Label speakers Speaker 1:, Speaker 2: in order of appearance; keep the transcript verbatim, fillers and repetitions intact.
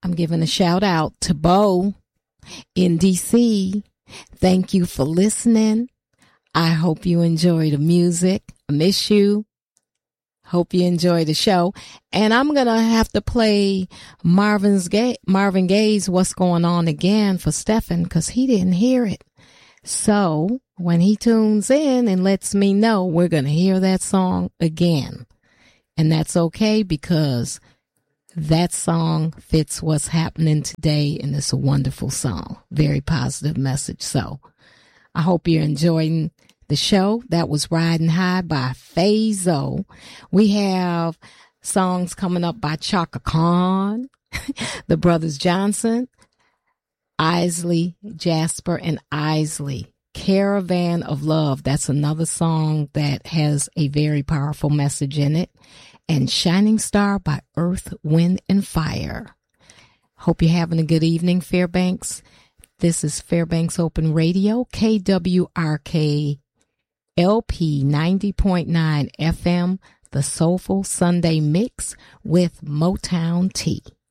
Speaker 1: I'm giving a shout out to Bo in D C. Thank you for listening. I hope you enjoy the music. I miss you. Hope you enjoy the show. And I'm going to have to play Marvin's Gaye, Marvin Gaye's What's Going On Again for Stephen because he didn't hear it. So when he tunes in and lets me know, we're going to hear that song again. And that's okay because that song fits what's happening today, and it's a wonderful song. Very positive message. So I hope you're enjoying the show. That was Riding High by Fazo. We have songs coming up by Chaka Khan, the Brothers Johnson, Isley, Jasper, and Isley. Caravan of Love. That's another song that has a very powerful message in it. And Shining Star by Earth, Wind, and Fire. Hope you're having a good evening, Fairbanks. This is Fairbanks Open Radio, K W R K L P ninety point nine F M, the Soulful Sunday Mix with Motown Tea.